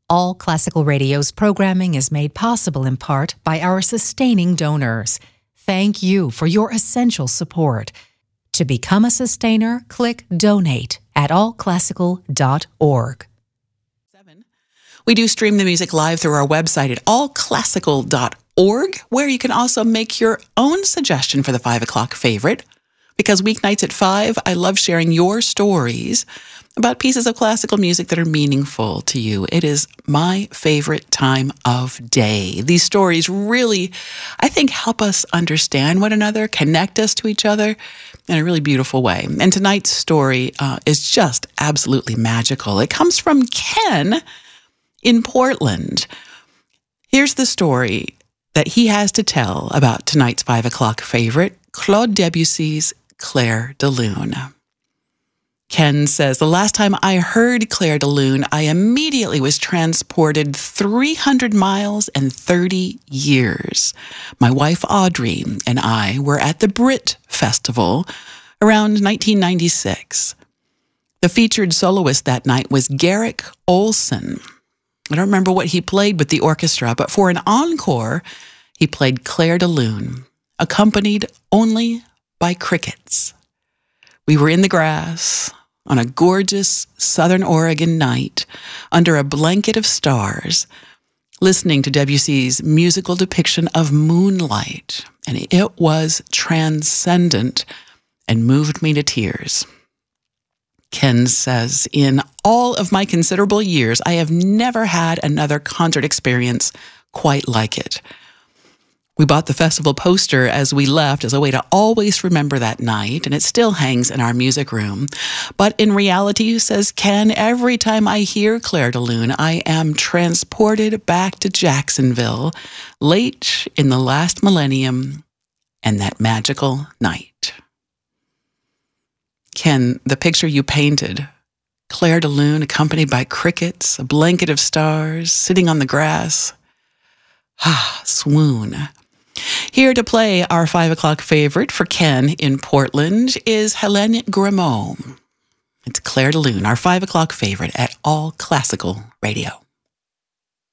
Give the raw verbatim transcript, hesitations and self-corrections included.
All Classical Radio's programming is made possible in part by our sustaining donors. Thank you for your essential support. To become a sustainer, click Donate at all classical dot org. We do stream the music live through our website at all classical dot org, where you can also make your own suggestion for the five o'clock favorite. Because weeknights at five, I love sharing your stories about pieces of classical music that are meaningful to you. It is my favorite time of day. These stories really, I think, help us understand one another, connect us to each other in a really beautiful way. And tonight's story uh, is just absolutely magical. It comes from Ken in Portland. Here's the story that he has to tell about tonight's five o'clock favorite, Claude Debussy's Clair de Lune. Ken says, the last time I heard Clair de Lune, I immediately was transported three hundred miles and thirty years. My wife Audrey and I were at the Brit Festival around nineteen ninety-six. The featured soloist that night was Garrick Olson. I don't remember what he played with the orchestra, but for an encore, he played Clair de Lune, accompanied only by crickets. We were in the grass on a gorgeous Southern Oregon night under a blanket of stars, listening to Debussy's musical depiction of moonlight, and it was transcendent and moved me to tears. Ken says, in all of my considerable years, I have never had another concert experience quite like it. We bought the festival poster as we left as a way to always remember that night, and it still hangs in our music room. But in reality, says Ken, every time I hear Clair de Lune, I am transported back to Jacksonville, late in the last millennium, and that magical night. Ken, the picture you painted, Clair de Lune accompanied by crickets, a blanket of stars, sitting on the grass. Ah, swoon. Here to play our five o'clock favorite for Ken in Portland is Hélène Grimaud. It's Clair de Lune, our five o'clock favorite at All Classical Radio.